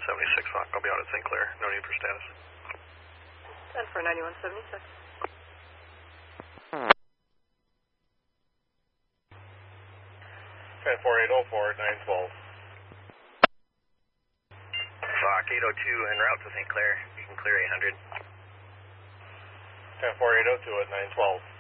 76 Hawk, I'll be out at St. Clair. No need for status. 10 for 9176. 10-4804, 912. Hawk 802 en route to St. Clair. You can clear 800. 10-4802 at 912.